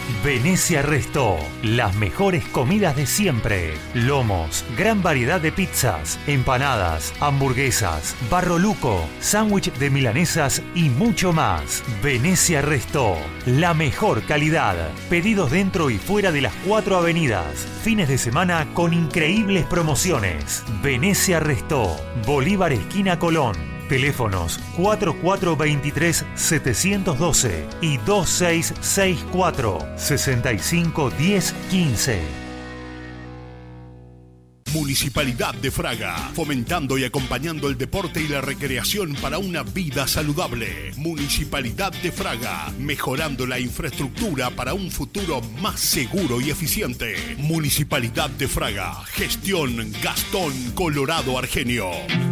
Venecia Restó, las mejores comidas de siempre. Lomos, gran variedad de pizzas, empanadas, hamburguesas, barro luco, sándwich de milanesas y mucho más. Venecia Restó, la mejor calidad. Pedidos dentro y fuera de las 4 avenidas. Fines de semana con increíbles promociones. Venecia Restó, Bolívar esquina Colón. Teléfonos 4423-712 y 2664-651015. Municipalidad de Fraga, fomentando y acompañando el deporte y la recreación para una vida saludable. Municipalidad de Fraga, mejorando la infraestructura para un futuro más seguro y eficiente. Municipalidad de Fraga, gestión Gastón Colorado Argenio.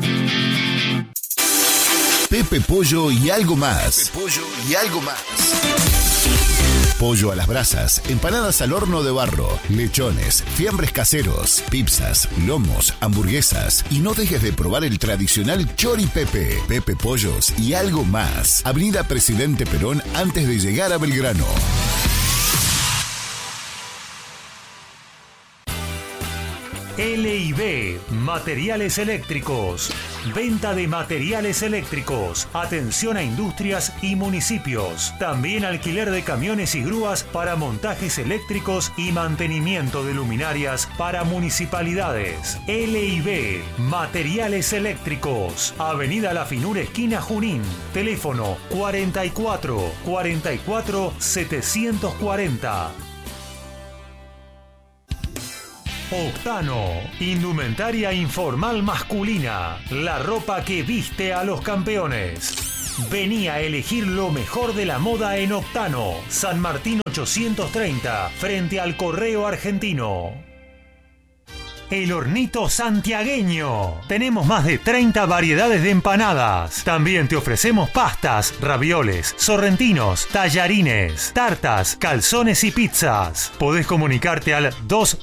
Pepe Pollo y algo más. Pepe Pollo y algo más. Pollo a las brasas, empanadas al horno de barro, lechones, fiambres caseros, pizzas, lomos, hamburguesas. Y no dejes de probar el tradicional Chori Pepe. Pepe Pollos y algo más. Avenida Presidente Perón antes de llegar a Belgrano. L&B, materiales eléctricos. Venta de materiales eléctricos. Atención a industrias y municipios. También alquiler de camiones y grúas para montajes eléctricos y mantenimiento de luminarias para municipalidades. L&B, materiales eléctricos. Avenida La Finura, esquina Junín. Teléfono 44 44 740. Octano, indumentaria informal masculina, la ropa que viste a los campeones. Vení a elegir lo mejor de la moda en Octano, San Martín 830, frente al Correo Argentino. El Hornito Santiagueño. Tenemos más de 30 variedades de empanadas. También te ofrecemos pastas, ravioles, sorrentinos, tallarines, tartas, calzones y pizzas. Podés comunicarte al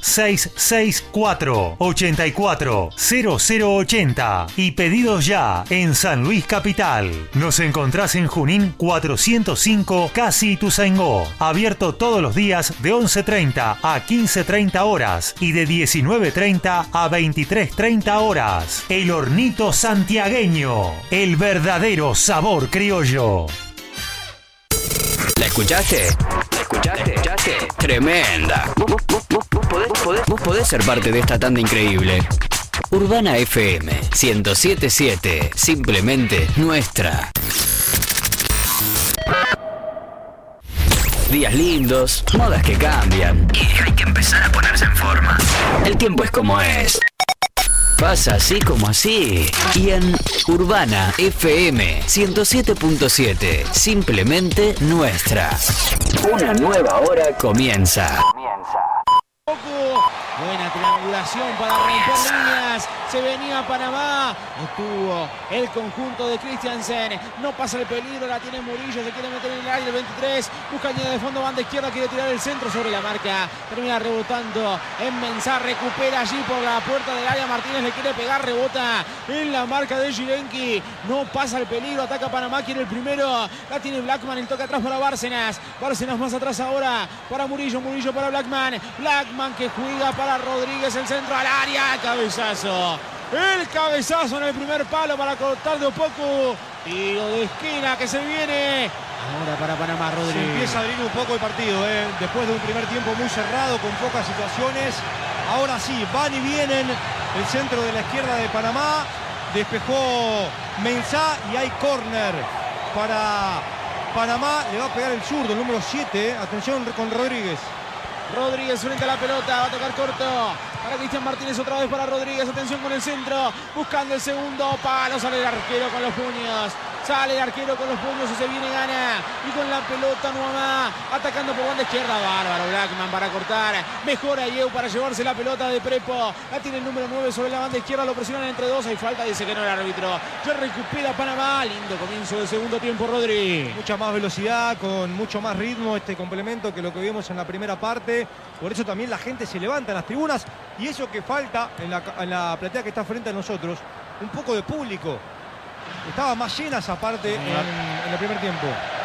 2664 84 0080 y pedidos ya en San Luis Capital. Nos encontrás en Junín 405, casi Ituzaingó. Abierto todos los días de 11:30 a 15:30 horas y de 19:30 a 23:30 horas. El Hornito Santiagueño, el verdadero sabor criollo. ¿La escuchaste? ¿La escuchaste? Tremenda. Vos podés ser parte de esta tanda increíble. Urbana FM 107.7, simplemente nuestra. Días lindos, modas que cambian y hay que empezar a ponerse en forma. El tiempo es como es. Pasa así como así. Y en Urbana FM 107.7, simplemente nuestra. Una nueva hora comienza. Buena triangulación para romper líneas. Se venía Panamá. Estuvo el conjunto de Christiansen. No pasa el peligro. La tiene Murillo. Se quiere meter en el área. El 23. Busca línea de fondo. Banda izquierda. Quiere tirar el centro sobre la marca. Termina rebotando en Mensah. Recupera allí por la puerta del área. Martínez le quiere pegar. Rebota en la marca de Gilenki. No pasa el peligro. Ataca Panamá. Quiere el primero. La tiene Blackman. El toque atrás para Bárcenas. Bárcenas más atrás ahora para Murillo. Murillo para Blackman. Blackman que juega para Rodríguez, el centro al área, cabezazo. El cabezazo en el primer palo para cortar de un poco. Tiro de esquina que se viene. Ahora para Panamá, Rodríguez. Se empieza a abrir un poco el partido, después de un primer tiempo muy cerrado, con pocas situaciones. Ahora sí, van y vienen. El centro de la izquierda de Panamá. Despejó Mensah y hay córner para Panamá. Le va a pegar el zurdo, el número 7. Atención con Rodríguez. Rodríguez frente a la pelota, va a tocar corto para Cristian Martínez, otra vez para Rodríguez, atención con el centro, buscando el segundo palo, sale el arquero con los puños, y se viene Gana, y con la pelota Nuamá, atacando por banda izquierda, bárbaro Blackman para cortar, mejora Yeu para llevarse la pelota de Prepo, la tiene el número 9 sobre la banda izquierda, lo presionan entre dos, hay falta, dice que no el árbitro, ya recupera Panamá, lindo comienzo del segundo tiempo, Rodri. Mucha más velocidad, con mucho más ritmo este complemento que lo que vimos en la primera parte, por eso también la gente se levanta en las tribunas, y eso que falta en la platea que está frente a nosotros, un poco de público. Estaba más llena esa parte en el primer tiempo.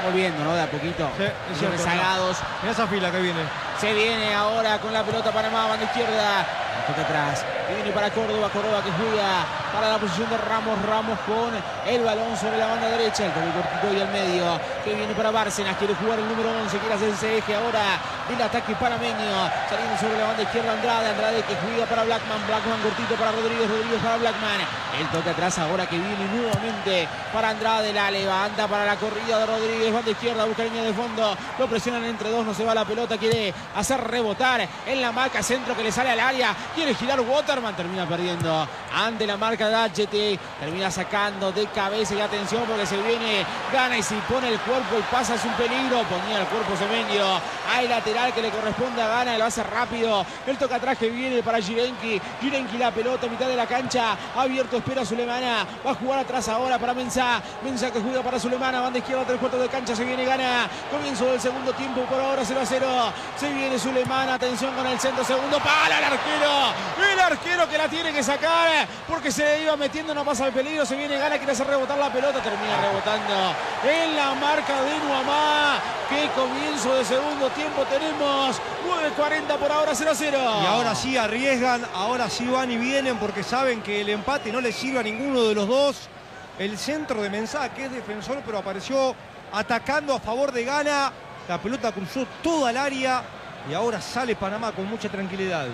volviendo, ¿no? De a poquito. Sí, es cierto, rezagados. Mira esa fila que viene. Se viene ahora con la pelota Panamá, banda izquierda. Toca atrás. Que viene para Córdoba. Córdoba que juega para la posición de Ramos. Ramos con el balón sobre la banda derecha. El toque cortito y al medio. Que viene para Bárcenas. Quiere jugar el número 11. Quiere hacer ese eje ahora del ataque panameño. Saliendo sobre la banda izquierda Andrade. Andrade que juega para Blackman. Blackman cortito para Rodríguez. Rodríguez para Blackman. El toque atrás ahora que viene nuevamente para Andrade. La levanta para la corrida de Rodríguez. Banda izquierda. Busca línea de fondo. Lo presionan entre dos. No se va la pelota. Quiere hacer rebotar en la marca centro que le sale al área. Quiere girar Waterman. Termina perdiendo ante la marca de HT. Termina sacando de cabeza y atención porque se viene. Gana y si pone el cuerpo y pasa es un peligro. Ponía el cuerpo Semenyo. Hay lateral que le corresponde a Gana. Lo hace rápido. El toque atrás que viene para Girenki. Girenki la pelota a mitad de la cancha. Abierto espera a Sulemana. Va a jugar atrás ahora para Mensah. Mensah que juega para Sulemana. Banda izquierda 3/4 de cancha. Se viene Gana. Comienzo del segundo tiempo por ahora 0-0. Se viene Sulemana. Atención con el centro. Segundo palo. El arquero. El arquero que la tiene que sacar porque se le iba metiendo. No pasa el peligro. Se viene Gana. Quiere hacer rebotar la pelota. Termina rebotando en la marca de Nuamá. Que comienzo de segundo tiempo tenemos 9:40 por ahora 0-0. Y ahora sí arriesgan, ahora sí van y vienen porque saben que el empate no les sirve a ninguno de los dos. El centro de Mensah, que es defensor, pero apareció atacando a favor de Gana. La pelota cruzó toda el área y ahora sale Panamá con mucha tranquilidad.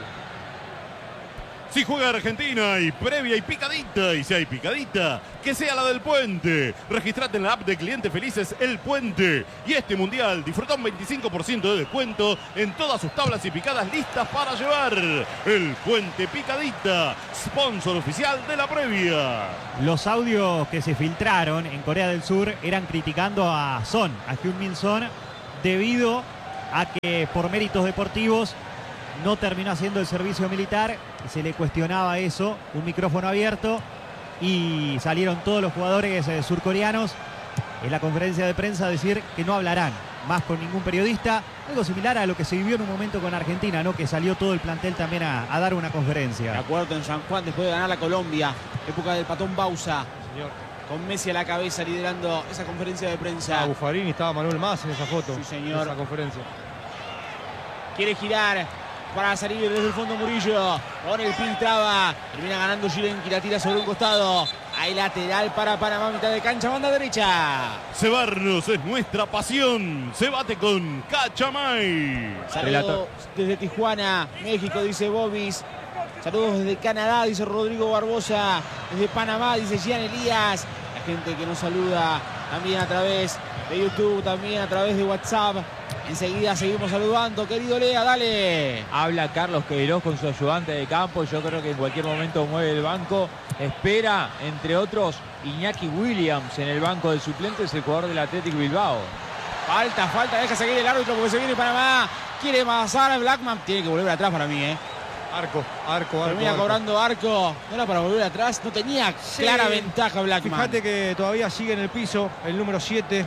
Si juega Argentina y previa y picadita, y si hay picadita, que sea la del Puente. Registrate en la app de Clientes Felices El Puente. Y este mundial disfruta un 25% de descuento en todas sus tablas y picadas listas para llevar. El Puente Picadita, sponsor oficial de la previa. Los audios que se filtraron en Corea del Sur eran criticando a Son, a Heung-min Son, debido a que por méritos deportivos no terminó haciendo el servicio militar. Se le cuestionaba eso, un micrófono abierto, y salieron todos los jugadores surcoreanos en la conferencia de prensa a decir que no hablarán más con ningún periodista. Algo similar a lo que se vivió en un momento con Argentina, ¿no? Que salió todo el plantel también a dar una conferencia. De acuerdo, en San Juan, después de ganar la Colombia, época del Patón Bausa, Señor. con Messi a la cabeza liderando esa conferencia de prensa. Buffarini, estaba Manuel Más en esa foto. Sí, señor. En esa conferencia. Quiere girar para salir desde el fondo Murillo. Con el pin traba. Termina ganando Girenki. La tira sobre un costado. Hay lateral para Panamá. Mitad de cancha. Banda derecha. Cebarnos es nuestra pasión. Se bate con Cachamay. Saludos desde Tijuana, México, dice Bobis. Saludos desde Canadá, dice Rodrigo Barbosa. Desde Panamá, dice Gian Elías. La gente que nos saluda también a través de YouTube, también a través de WhatsApp. Enseguida seguimos saludando, querido Lea, dale. Habla Carlos Queiroz con su ayudante de campo. Yo creo que en cualquier momento mueve el banco. Espera, entre otros, Iñaki Williams en el banco de suplentes, el jugador del Athletic Bilbao. Falta, deja seguir el árbitro porque se viene Panamá. Quiere pasar a Blackman. Tiene que volver atrás para mí, Arco. Termina cobrando Arco. No era para volver atrás. No tenía clara ventaja Blackman. Fíjate que todavía sigue en el piso el número 7,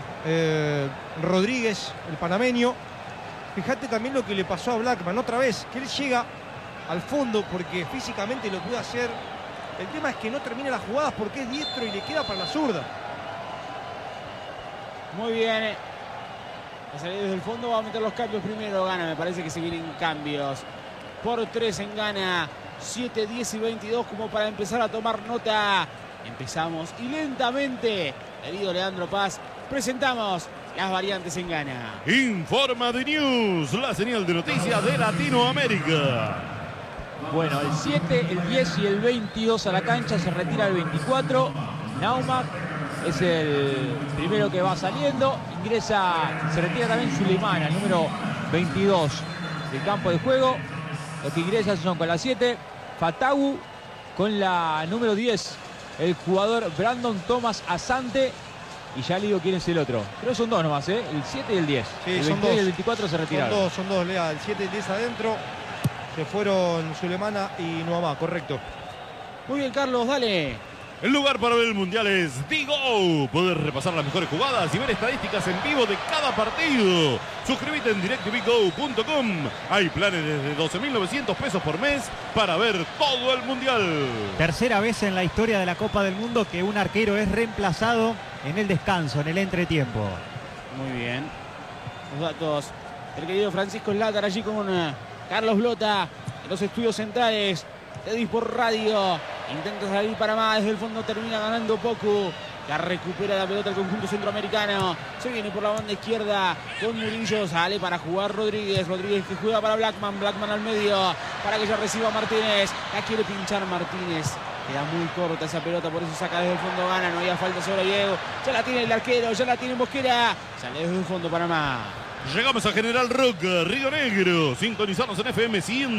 Rodríguez, el panameño. Fíjate también lo que le pasó a Blackman otra vez, que él llega al fondo porque físicamente lo puede hacer. El tema es que no termina las jugadas porque es diestro y le queda para la zurda. Muy bien. Va a salir desde el fondo, va a meter los cambios primero. Gana, me parece que se vienen cambios. Por 3 en Gana. 7, 10 y 22 como para empezar a tomar nota. Empezamos y lentamente, querido Leandro Paz, presentamos las variantes en Gana. Informa de News, la señal de noticias de Latinoamérica. Bueno, el 7, el 10 y el 22 a la cancha. Se retira el 24. Naumak es el primero que va saliendo. Se retira también Sulemana, el número 22 del campo de juego. Los que ingresan son con la 7, Fatawu, con la número 10, el jugador Brandon Thomas Asante. Y ya le digo quién es el otro. Pero son dos nomás, el 7 y el 10. Sí, el son 22 dos. y el 24 se retiraron. Son dos, Lea. El 7 y el 10 adentro. Se fueron Sulemana y Nuamá, correcto. Muy bien, Carlos, dale. El lugar para ver el Mundial es Digo. Poder repasar las mejores jugadas y ver estadísticas en vivo de cada partido. Suscríbete en directvgo.com. Hay planes desde 12.900 pesos por mes para ver todo el Mundial. Tercera vez en la historia de la Copa del Mundo que un arquero es reemplazado en el descanso, en el entretiempo. Muy bien. Los datos del querido Francisco Zlátar allí con Carlos Blota en los estudios centrales de Disport Radio. Intenta salir Panamá desde el fondo, termina ganando Poku. Ya recupera la pelota el conjunto centroamericano. Se viene por la banda izquierda con Murillo. Sale para jugar Rodríguez. Rodríguez que juega para Blackman. Blackman al medio para que ya reciba Martínez. La quiere pinchar Martínez. Queda muy corta esa pelota, por eso saca desde el fondo Gana. No había falta sobre Diego. Ya la tiene el arquero, ya la tiene Mosquera. Sale desde el fondo Panamá. Llegamos a General Roca, Río Negro. Sintonizados en FM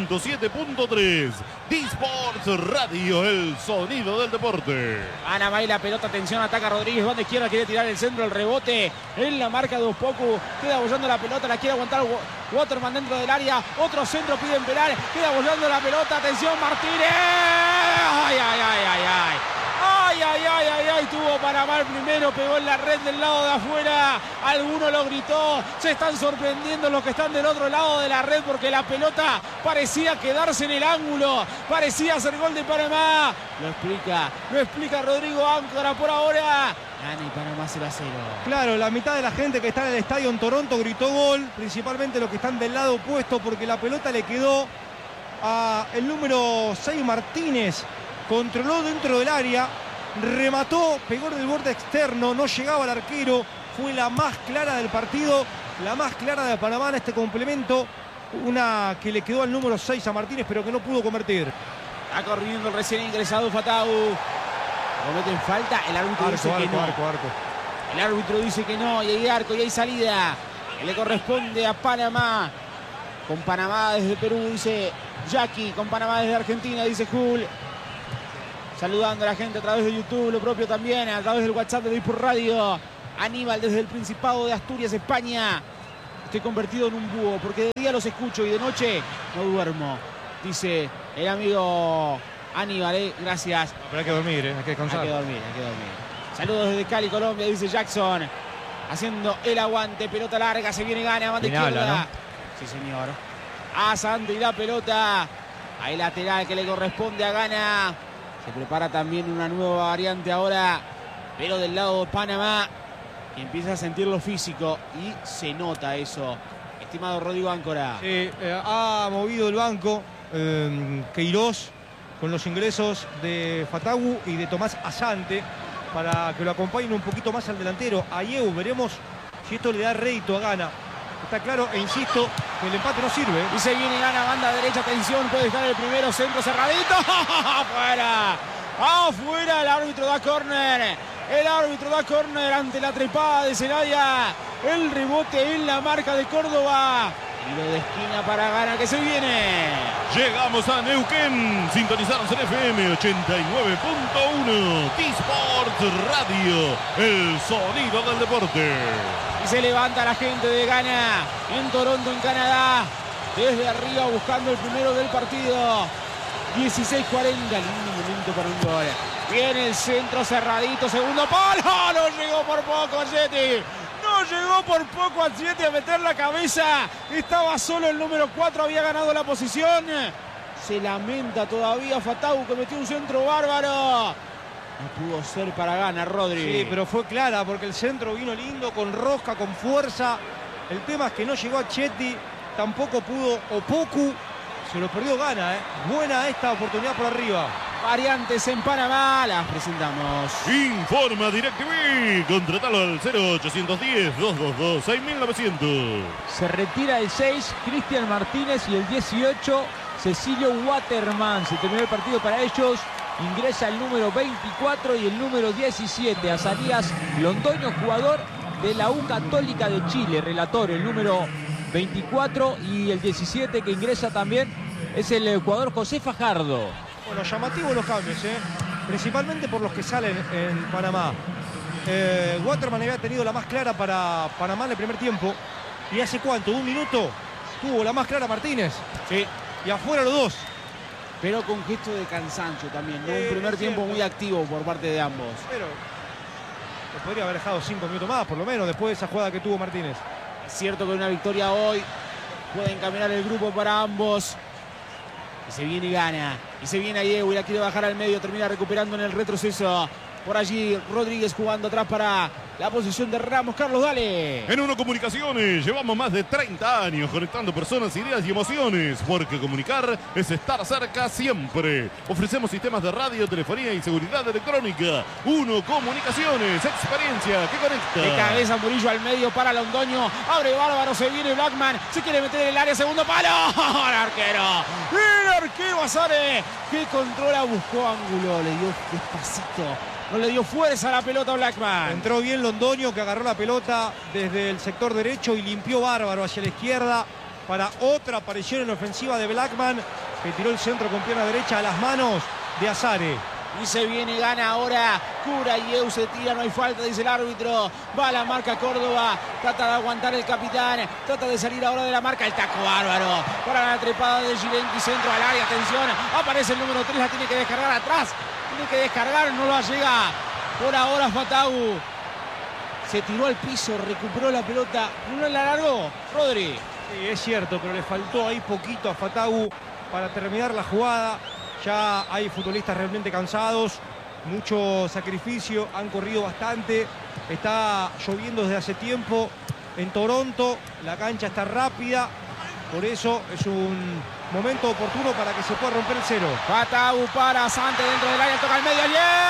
107.3. Disport Radio, el sonido del deporte. Panamá y la pelota, atención, ataca Rodríguez, banda izquierda, quiere tirar el centro, el rebote en la marca de Poku. Queda bollando la pelota, la quiere aguantar Waterman dentro del área. Otro centro, piden penal, queda bollando la pelota, atención Martínez. ¡Ay, ay, ay, ay, ay! ¡Ay, ay, ay, ay, ay! Tuvo Panamá el primero, pegó en la red del lado de afuera. Alguno lo gritó. Se están sorprendiendo los que están del otro lado de la red porque la pelota parecía quedarse en el ángulo. Parecía ser gol de Panamá. Lo explica Rodrigo Áncora por ahora. Gana y Panamá 0-0. Claro, la mitad de la gente que está en el estadio en Toronto gritó gol. Principalmente los que están del lado opuesto porque la pelota le quedó a el número 6 Martínez. Controló dentro del área, remató, pegó en el borde externo, no llegaba al arquero. Fue la más clara del partido, la más clara de Panamá en este complemento. Una que le quedó al número 6 a Martínez, pero que no pudo convertir. Está corriendo el recién ingresado Fatau. Cometen falta, el árbitro dice que no. El árbitro dice que no, y hay arco y hay salida. Que le corresponde a Panamá. Con Panamá desde Perú, dice Jackie. Con Panamá desde Argentina, dice Jul. Saludando a la gente a través de YouTube, lo propio también a través del WhatsApp de Disport Radio. Aníbal desde el Principado de Asturias, España. Estoy convertido en un búho porque de día los escucho y de noche no duermo. Dice el amigo Aníbal, gracias. Pero hay que dormir, hay que descansar. Hay que dormir. Saludos desde Cali, Colombia, dice Jackson. Haciendo el aguante, pelota larga, se viene Gana, banda izquierda. ¿No? Sí, señor. A Santi la pelota. Hay lateral que le corresponde a Gana. Se prepara también una nueva variante ahora, pero del lado de Panamá. Y empieza a sentir lo físico y se nota eso. Estimado Rodrigo Áncora. Ha movido el banco Queiroz con los ingresos de Fatau y de Tomás Asante para que lo acompañen un poquito más al delantero. A Yeu, veremos si esto le da rédito a Gana. Está claro, e insisto, que el empate no sirve. Y se viene Gana, banda derecha, atención, puede estar el primero, centro cerradito. ¡Afuera! ¡Afuera! El árbitro da córner. El árbitro da córner ante la trepada de Zelaya. El rebote en la marca de Córdoba. Tiro de esquina para Gana que se viene. Llegamos a Neuquén. Sintonizados en FM 89.1. Disport Radio, el sonido del deporte. Y se levanta la gente de Gana en Toronto, en Canadá. Desde arriba buscando el primero del partido. 16:40, lindo momento para un gol. Viene el centro cerradito, segundo palo. No llegó por poco Atleti. No llegó por poco Atleti a meter la cabeza. Estaba solo el número 4, había ganado la posición. Se lamenta todavía Fatau que metió un centro bárbaro. No pudo ser para Gana, Rodri. Sí, pero fue clara porque el centro vino lindo, con rosca, con fuerza. El tema es que no llegó a Chetty, tampoco pudo Opoku. Se lo perdió Gana, Buena esta oportunidad por arriba. Variantes en Panamá, las presentamos. Informa DirecTV. Contratalo al 0810-222-6900. Se retira el 6, Cristian Martínez, y el 18, Cecilio Waterman. Se terminó el partido para ellos. Ingresa el número 24 y el número 17. Azarías Londoño, jugador de la U Católica de Chile. Relator, el número 24 y el 17 que ingresa también es el jugador José Fajardo. Bueno, llamativos los cambios, principalmente por los que salen en Panamá. Waterman había tenido la más clara para Panamá en el primer tiempo. ¿Y hace cuánto? ¿Un minuto? Tuvo la más clara Martínez. Sí. Y afuera los dos. Pero con gesto de cansancio también, ¿no? Un primer tiempo muy activo por parte de ambos. Pero le podría haber dejado 5 minutos más, por lo menos, después de esa jugada que tuvo Martínez. Es cierto que una victoria hoy puede encaminar el grupo para ambos. Y se viene y Gana. Y se viene Diego y la quiere bajar al medio. Termina recuperando en el retroceso. Por allí Rodríguez jugando atrás para la posición de Ramos. Carlos, dale. En Uno Comunicaciones llevamos más de 30 años conectando personas, ideas y emociones, porque comunicar es estar cerca siempre. Ofrecemos sistemas de radio, telefonía y seguridad electrónica. Uno Comunicaciones, experiencia que conecta. De cabeza Murillo al medio para Londoño. Abre Bárbaro, se viene Blackman. Se quiere meter en el área, segundo palo. El arquero Azare, que controla, buscó ángulo, le dio despacito. No le dio fuerza a la pelota a Blackman. Entró bien Londoño, que agarró la pelota desde el sector derecho y limpió Bárbaro hacia la izquierda para otra aparición en ofensiva de Blackman, que tiró el centro con pierna derecha a las manos de Azare. Y se viene, gana ahora. Cura y Eu se tira, no hay falta, dice el árbitro. Va a la marca Córdoba. Trata de aguantar el capitán. Trata de salir ahora de la marca. El taco bárbaro. Para la trepada de Gilenki, centro al área. Atención. Aparece el número 3, la tiene que descargar atrás. Tiene que descargar, no la llega. Por ahora Fatagu. Se tiró al piso, recuperó la pelota. ¿No la largó? Rodri. Sí, es cierto, pero le faltó ahí poquito a Fatagu para terminar la jugada. Ya hay futbolistas realmente cansados, mucho sacrificio, han corrido bastante. Está lloviendo desde hace tiempo en Toronto, la cancha está rápida, por eso es un momento oportuno para que se pueda romper el cero. Fatagu para Sante dentro del área, toca al medio.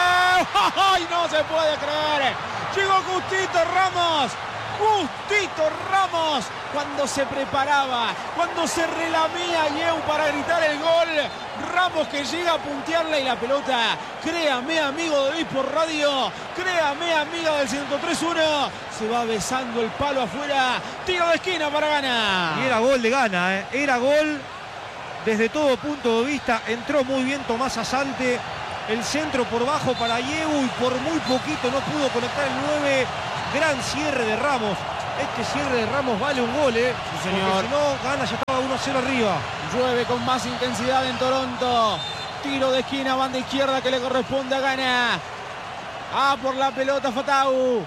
¡Ay, no se puede creer! Llegó Justito Ramos. Justito Ramos, cuando se preparaba, cuando se relamía Yeu para gritar el gol. Ramos que llega a puntearla y la pelota, créame amigo de Disport Radio, créame amiga del 103.1, se va besando el palo afuera. Tiro de esquina para Gana. Y era gol de Gana, era gol desde todo punto de vista. Entró muy bien Tomás Asante, el centro por bajo para Yeu y por muy poquito no pudo conectar el 9. Gran cierre de Ramos. Este cierre de Ramos vale un gol, Sí, señor. Porque si no, Gana ya estaba 1-0 arriba. Llueve con más intensidad en Toronto. Tiro de esquina, banda izquierda que le corresponde a Gana. Por la pelota Fatagu.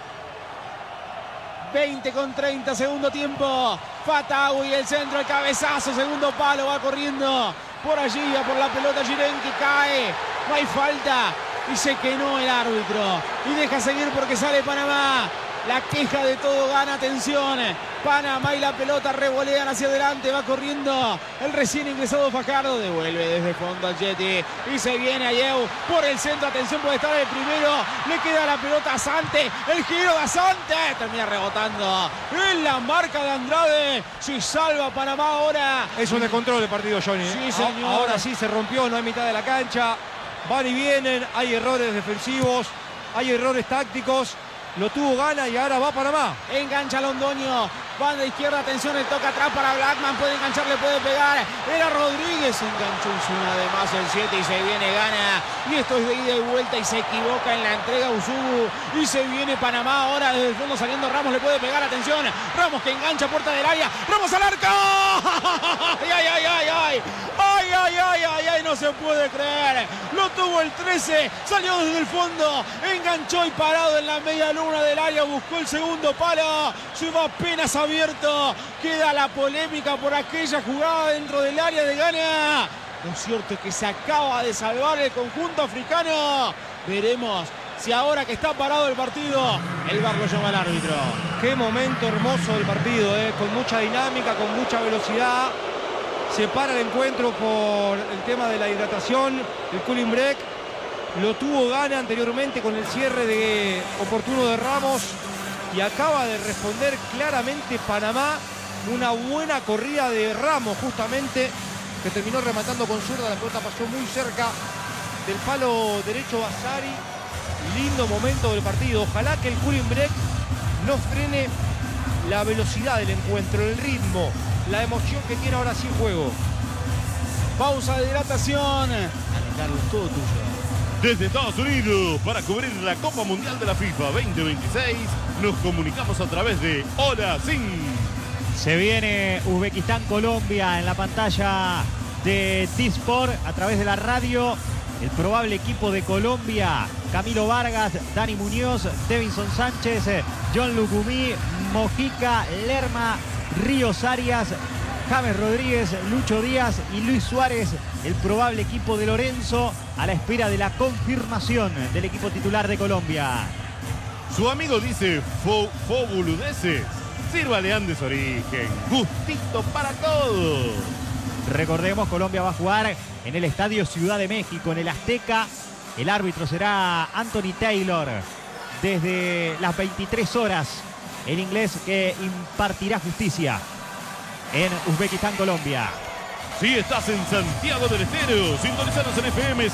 20:30, segundo tiempo. Fatagu y el centro, el cabezazo, segundo palo, va corriendo por allí, va por la pelota Gilenki, cae. No hay falta. Y se quenó el árbitro. Y deja seguir porque sale Panamá. La queja de todo Gana, atención. Panamá y la pelota revolean hacia adelante, va corriendo el recién ingresado Fajardo, devuelve desde fondo al Yeti y se viene a Yeu por el centro, atención, puede estar el primero, le queda la pelota a Sante, el giro de Sante, termina rebotando en la marca de Andrade, si salva Panamá ahora. Es un descontrol el partido, Johnny. Sí, señor. Ahora sí se rompió, no hay mitad de la cancha, van y vienen, hay errores defensivos, hay errores tácticos. Lo tuvo Gana y ahora va Panamá. Engancha Londoño. Banda izquierda, atención, el toque atrás para Blackman. Puede enganchar, le puede pegar. Era Rodríguez. Enganchó una de más el 7 y se viene Gana. Y esto es de ida y vuelta y se equivoca en la entrega Usugu. Y se viene Panamá ahora desde el fondo saliendo Ramos. Le puede pegar, atención. Ramos que engancha puerta del área. Ramos al arco. ¡Ay, ay, ay, ay, ay! ¡Ay, ay, ay, ay, ay! No se puede creer. Lo tuvo el 13. Salió desde el fondo. Enganchó y parado en la media luna del área. Buscó el segundo palo. Se va apenas abierto. Queda la polémica por aquella jugada dentro del área de Gana. Lo cierto es que se acaba de salvar el conjunto africano. Veremos si ahora que está parado el partido, el VAR lo llama al árbitro. Qué momento hermoso del partido, con mucha dinámica, con mucha velocidad. Se para el encuentro por el tema de la hidratación, el cooling break. Lo tuvo Gana anteriormente con el cierre oportuno de Ramos. Y acaba de responder claramente Panamá. Una buena corrida de Ramos justamente, que terminó rematando con zurda. La pelota pasó muy cerca del palo derecho a Azari. Lindo momento del partido. Ojalá que el cooling break no frene la velocidad del encuentro, el ritmo, la emoción que tiene ahora sí el juego. Pausa de hidratación. Dale, Carlos, todo tuyo. Desde Estados Unidos, para cubrir la Copa Mundial de la FIFA 2026, nos comunicamos a través de Hola Sin. Se viene Uzbekistán-Colombia en la pantalla de Disport a través de la radio. El probable equipo de Colombia: Camilo Vargas, Dani Muñoz, Devinson Sánchez, John Lucumí, Mojica, Lerma, Ríos Arias, James Rodríguez, Lucho Díaz y Luis Suárez. El probable equipo de Lorenzo, a la espera de la confirmación del equipo titular de Colombia. Su amigo dice boludeces. Sírvale Andes Origen. Gustito para todos. Recordemos, Colombia va a jugar en el Estadio Ciudad de México, en el Azteca. El árbitro será Anthony Taylor. Desde las 23 horas, el inglés que impartirá justicia en Uzbekistán, Colombia. Si estás en Santiago del Estero, sintonizanos en FM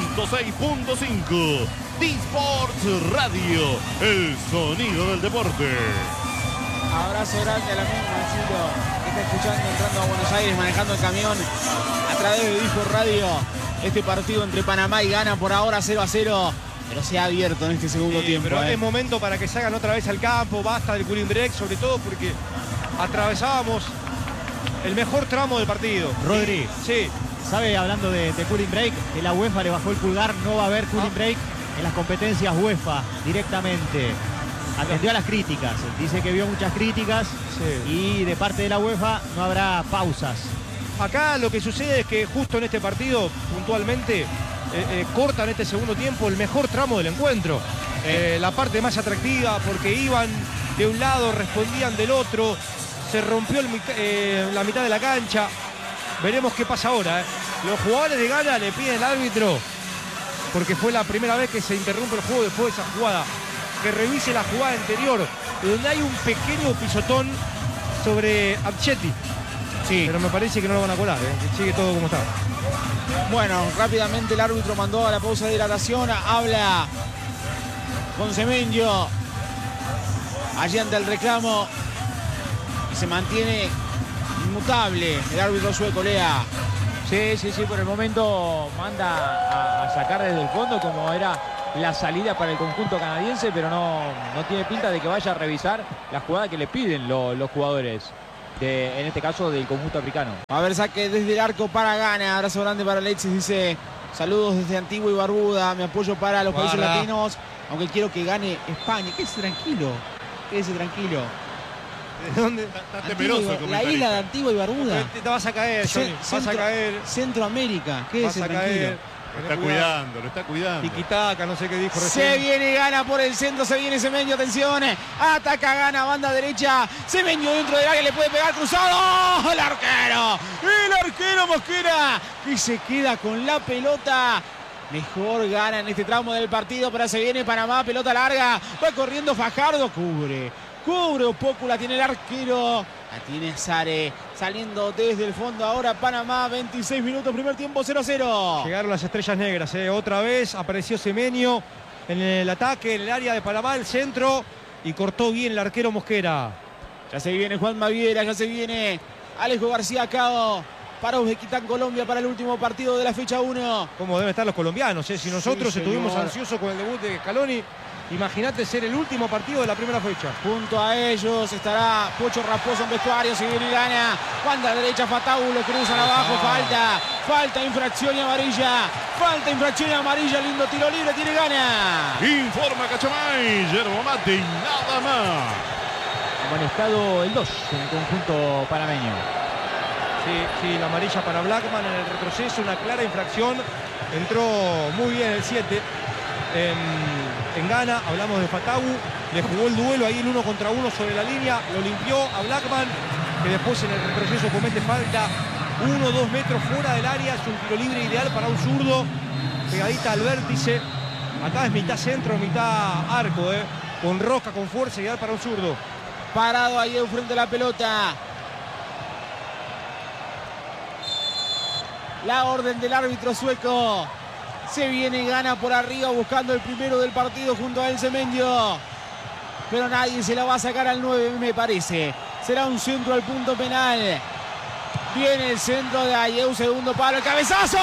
106.5. D-Sports Radio, el sonido del deporte. Abrazo grande al amigo Marcelo que está escuchando, entrando a Buenos Aires, manejando el camión a través de D-Sports Radio. Este partido entre Panamá y Ghana por ahora 0-0, pero se ha abierto en este segundo tiempo. Pero es momento para que salgan otra vez al campo, basta del cooling break, sobre todo porque atravesábamos el mejor tramo del partido. Rodri, sí. ¿Sabe, hablando de cooling break, que la UEFA le bajó el pulgar? No va a haber cooling break en las competencias UEFA directamente. Atendió a las críticas, dice que vio muchas críticas, y de parte de la UEFA no habrá pausas. Acá lo que sucede es que justo en este partido, puntualmente, cortan este segundo tiempo el mejor tramo del encuentro. La parte más atractiva, porque iban de un lado, respondían del otro, se rompió la mitad de la cancha. Veremos qué pasa ahora. Los jugadores de Ghana le piden al árbitro, porque fue la primera vez que se interrumpe el juego después de esa jugada, que revise la jugada anterior, donde hay un pequeño pisotón sobre Abchetti. Sí. Pero me parece que no lo van a colar, que sigue todo como está. Bueno, rápidamente el árbitro mandó a la pausa de hidratación, habla con Semenyo allí ante el reclamo y se mantiene inmutable el árbitro sueco, Lea. Sí, por el momento manda a sacar desde el fondo como era la salida para el conjunto canadiense, pero no tiene pinta de que vaya a revisar la jugada que le piden los jugadores. En este caso del conjunto africano. A ver, saque desde el arco para Ghana. Abrazo grande para Alexis, dice: saludos desde Antigua y Barbuda, mi apoyo para los países latinos, aunque quiero que gane España. Quédese tranquilo. ¿De dónde? Está temeroso el la isla de Antigua y Barbuda. Te vas a caer, Johnny. Vas a caer. Centroamérica. Quédese tranquilo. Lo está cuidando. Tiquitaca, no sé qué dijo recién. Se viene Ghana por el centro, se viene Semenyo, atención. Ataca Ghana, banda derecha. Semenyo dentro del área, le puede pegar cruzado. El arquero Mosquera, que se queda con la pelota. Mejor Ghana en este tramo del partido, pero se viene Panamá, pelota larga. Va corriendo Fajardo, cubre Opócula, tiene el arquero. La tiene Sare, saliendo desde el fondo ahora Panamá, 26 minutos, primer tiempo, 0-0. Llegaron las estrellas negras, otra vez apareció Semenyo en el ataque, en el área de Panamá, el centro, y cortó bien el arquero Mosquera. Ya se viene Juan Maviera, ya se viene Alejo García Cao para Uzbekistán, Colombia, para el último partido de la fecha 1. ¿Cómo deben estar los colombianos? Si nosotros estuvimos ansiosos con el debut de Scaloni, imagínate ser el último partido de la primera fecha. Junto a ellos estará Pocho Raposo en vestuario. Si viene Ghana, banda derecha, Fataú, lo cruzan abajo. Falta infracción y amarilla. Lindo tiro libre, tiene Ghana. Informa Cachamay, yerba mate y nada más. Amonestado el 2 en el conjunto panameño. Sí, la amarilla para Blackman en el retroceso, una clara infracción. Entró muy bien el 7 en Ghana. Hablamos de Fataú, le jugó el duelo ahí el 1 contra 1 sobre la línea, lo limpió a Blackman, que después en el retroceso comete falta 1-2 metros fuera del área. Es un tiro libre ideal para un zurdo, pegadita al vértice. Acá es mitad centro, mitad arco, con rosca, con fuerza, ideal para un zurdo. Parado ahí enfrente de la pelota. La orden del árbitro sueco. Se viene Ghana por arriba buscando el primero del partido junto a El Semenyo. Pero nadie se la va a sacar al 9, me parece. Será un centro al punto penal. Viene el centro de Ayew, segundo palo, el cabezazo.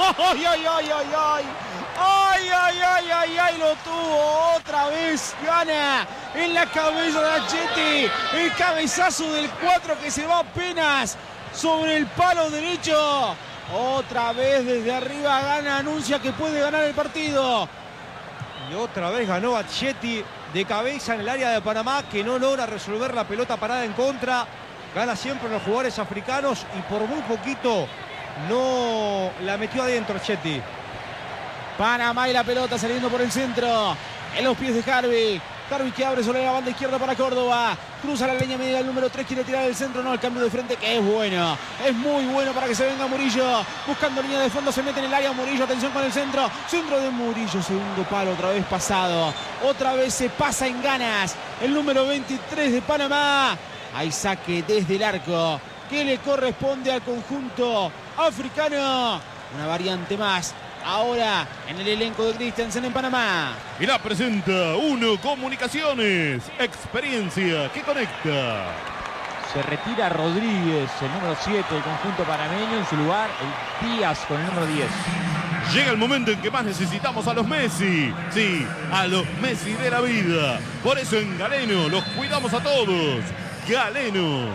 ¡Ay! Lo tuvo otra vez Ghana en la cabeza de Abchetti. El cabezazo del 4 que se va apenas sobre el palo derecho. Otra vez desde arriba Ghana anuncia que puede ganar el partido. Y otra vez ganó Abchetti de cabeza en el área de Panamá, que no logra resolver la pelota parada en contra. Gana siempre los jugadores africanos y por muy poquito no la metió adentro Abchetti. Panamá y la pelota saliendo por el centro. En los pies de Harvey. Harvey que abre sobre la banda izquierda para Córdoba. Cruza la línea media del número 3. Quiere tirar el centro. No, el cambio de frente que es bueno. Es muy bueno para que se venga Murillo. Buscando línea de fondo. Se mete en el área Murillo. Atención con el centro. Centro de Murillo. Segundo palo. Otra vez pasado. Otra vez se pasa en ganas. El número 23 de Panamá. Hay saque desde el arco que le corresponde al conjunto africano. Una variante más. Ahora en el elenco de Christiansen en Panamá. Y la presenta Uno Comunicaciones. Experiencia que conecta. Se retira Rodríguez, el número 7 del conjunto panameño. En su lugar, el Díaz con el número 10. Llega el momento en que más necesitamos a los Messi. Sí, a los Messi de la vida. Por eso en Galeno los cuidamos a todos. Galeno.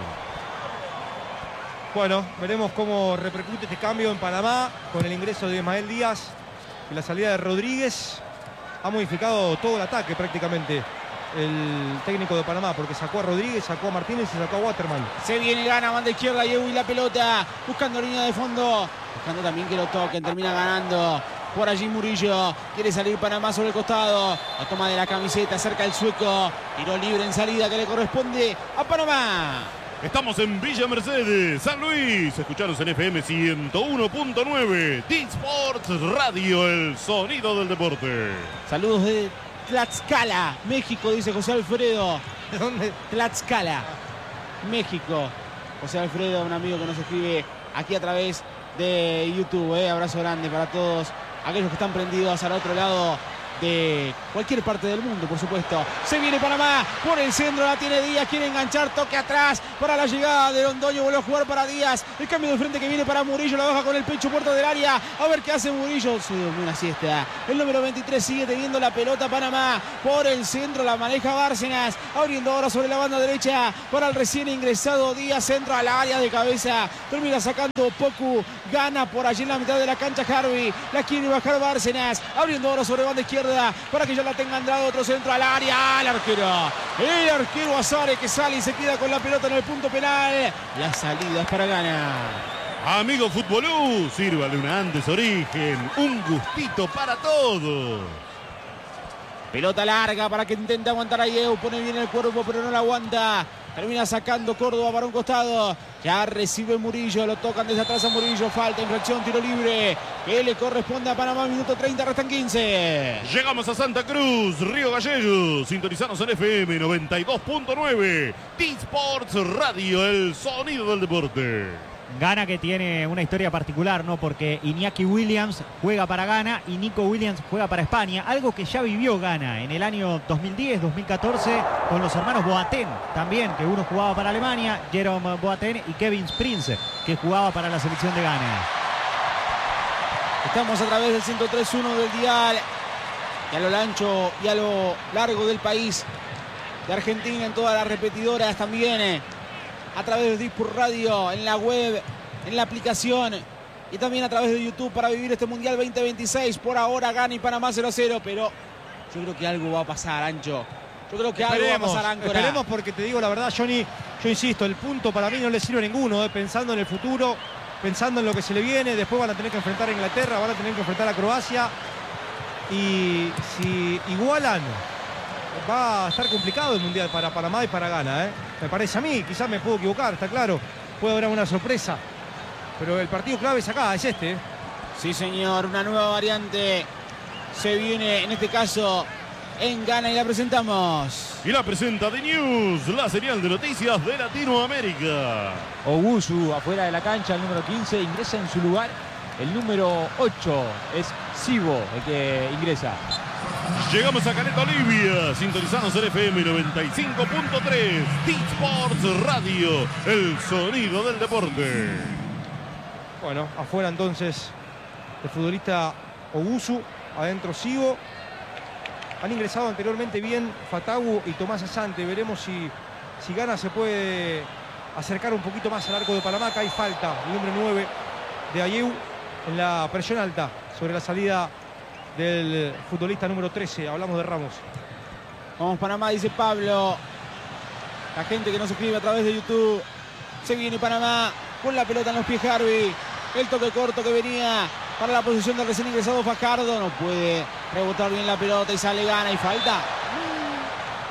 Bueno, veremos cómo repercute este cambio en Panamá con el ingreso de Ismael Díaz y la salida de Rodríguez. Ha modificado todo el ataque prácticamente el técnico de Panamá, porque sacó a Rodríguez, sacó a Martínez y sacó a Waterman. Se viene, gana, banda izquierda, y la pelota, buscando línea de fondo, buscando también que lo toquen, termina ganando. Por allí Murillo, quiere salir Panamá sobre el costado, la toma de la camiseta, cerca el sueco, tiro libre en salida que le corresponde a Panamá. Estamos en Villa Mercedes, San Luis. Escucharos en FM 101.9. T-Sports Radio, el sonido del deporte. Saludos de Tlaxcala, México, dice José Alfredo. ¿De dónde? Tlaxcala, México. José Alfredo, un amigo que nos escribe aquí a través de YouTube. Abrazo grande para todos aquellos que están prendidos al otro lado de cualquier parte del mundo, por supuesto. Se viene Panamá por el centro, la tiene Díaz, quiere enganchar, toque atrás para la llegada de Londoño, vuelve a jugar para Díaz, el cambio de frente que viene para Murillo, la baja con el pecho, puerta del área, a ver qué hace Murillo, se durmió una siesta. El número 23 sigue teniendo la pelota Panamá por el centro, la maneja Bárcenas, abriendo ahora sobre la banda derecha para el recién ingresado Díaz, centro al área de cabeza, termina sacando Poku, gana por allí en la mitad de la cancha Harvey, la quiere bajar Bárcenas, abriendo ahora sobre banda izquierda para que ya la tenga Andrade, otro centro al área, el arquero Azare que sale y se queda con la pelota en el punto penal. La salida es para Gana. Amigo Futbolú, sírvale una Andes Origen, un gustito para todos. Pelota larga para que intente aguantar a Yeu, pone bien el cuerpo pero no la aguanta. Termina sacando Córdoba para un costado. Ya recibe Murillo, lo tocan desde atrás a Murillo. Falta, infracción, tiro libre que le corresponde a Panamá. Minuto 30, restan 15. Llegamos a Santa Cruz, Río Gallegos. Sintonizanos en FM 92.9. T-Sports Radio, el sonido del deporte. Gana que tiene una historia particular, ¿no? Porque Iñaki Williams juega para Ghana y Nico Williams juega para España. Algo que ya vivió Ghana en el año 2010-2014 con los hermanos Boateng también, que uno jugaba para Alemania, Jerome Boateng, y Kevin Prince, que jugaba para la selección de Ghana. Estamos a través del 103.1 del dial y a lo ancho y a lo largo del país de Argentina, en todas las repetidoras también. A través de Dispur Radio, en la web, en la aplicación y también a través de YouTube para vivir este Mundial 2026. Por ahora Ghana y Panamá 0-0, pero yo creo que algo va a pasar, Ancho. Yo creo que algo va a pasar, Áncora. Esperemos, porque te digo la verdad, Johnny, yo insisto, el punto para mí no le sirve a ninguno, pensando en el futuro, pensando en lo que se le viene. Después van a tener que enfrentar a Inglaterra, van a tener que enfrentar a Croacia. Y si igualan, va a estar complicado el Mundial para Panamá y para Ghana, Me parece a mí, quizás me puedo equivocar, está claro. Puede haber una sorpresa. Pero el partido clave es acá, es este. Sí, señor, una nueva variante se viene, en este caso, en Ghana, y la presentamos. Y la presenta The News, la señal de noticias de Latinoamérica. Owusu afuera de la cancha, el número 15, ingresa en su lugar. El número 8 es Sibo, el que ingresa. Llegamos a Caleta, Olivia. Sintonizanos en FM 95.3. T-Sports Radio, el sonido del deporte. Bueno, afuera entonces el futbolista Owusu, adentro Sibo. Han ingresado anteriormente bien Fatawu y Tomás Asante. Veremos si Ghana se puede acercar un poquito más al arco de Panamá. Acá hay falta, el número 9 de Ayew en la presión alta sobre la salida del futbolista número 13. Hablamos de Ramos. Vamos Panamá, dice Pablo. La gente que nos escribe a través de YouTube. Se viene Panamá con la pelota en los pies Harvey. El toque corto que venía para la posición del recién ingresado Fajardo. No puede rebotar bien la pelota y sale Ghana y falta.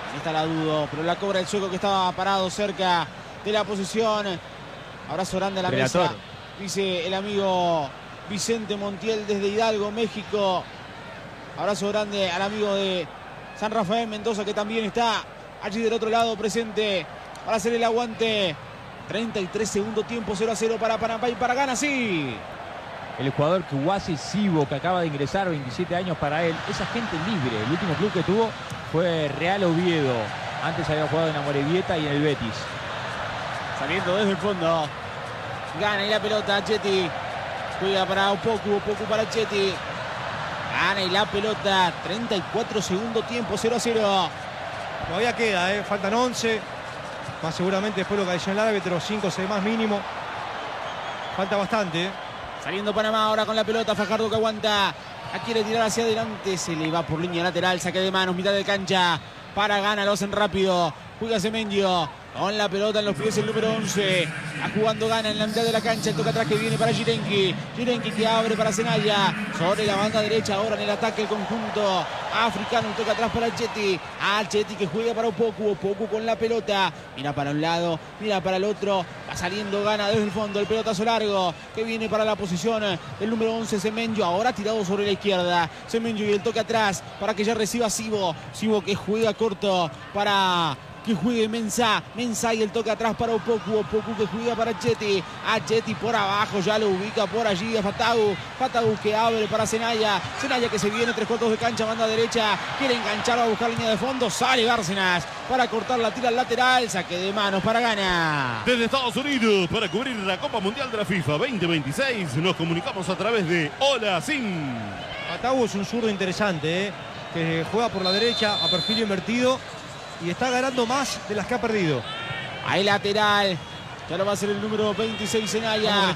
Esta la dudo, pero la cobra el sueco que estaba parado cerca de la posición. Abrazo grande a la mesa, dice el amigo Vicente Montiel desde Hidalgo, México. Abrazo grande al amigo de San Rafael Mendoza, que también está allí del otro lado presente para hacer el aguante. 33 segundo tiempo, 0-0 para Panamá y para Ghana, sí. El jugador Kuwasi Sibo, que acaba de ingresar, 27 años para él, es agente libre. El último club que tuvo fue Real Oviedo. Antes había jugado en Amorebieta y en el Betis. Saliendo desde el fondo. Gana y la pelota, Chetty. Juega para Opoku para Chetty. Gana y la pelota, 34 segundo tiempo, 0-0. Todavía queda, faltan 11. Más seguramente después lo que adicionó el árbitro, 5 o 6 más mínimo. Falta bastante. Saliendo Panamá ahora con la pelota, Fajardo que aguanta. La quiere tirar hacia adelante, se le va por línea lateral, saque de manos, mitad de cancha. Para Ghana, lo hacen rápido. Juega Semenyo con la pelota en los pies el número 11. A jugando Ghana en la mitad de la cancha. El toque atrás que viene para Jirenki. Jirenki que abre para Senaya. Sobre la banda derecha ahora en el ataque el conjunto africano. El toque atrás para Chetty. Chetty que juega para Opoku. Opoku con la pelota. Mira para un lado, mira para el otro. Va saliendo Ghana desde el fondo. El pelotazo largo que viene para la posición el número 11 Semenyo. Ahora tirado sobre la izquierda. Semenyo y el toque atrás para que ya reciba Sibo. Sibo que juega corto para que juegue Mensah y el toque atrás para Opoku que juega para Chetty. Chetty por abajo, ya lo ubica por allí a Fatawu que abre para Senaya que se viene 3/4 de cancha, banda derecha, quiere enganchar, va a buscar línea de fondo, sale Bárcenas para cortar la tira al lateral, saque de manos para Ghana. Desde Estados Unidos, para cubrir la Copa Mundial de la FIFA 2026, nos comunicamos a través de Hola Sim. Fatawu es un zurdo interesante, que juega por la derecha a perfil invertido y está ganando más de las que ha perdido. Ahí lateral. Ya lo va a hacer el número 26 Senaya.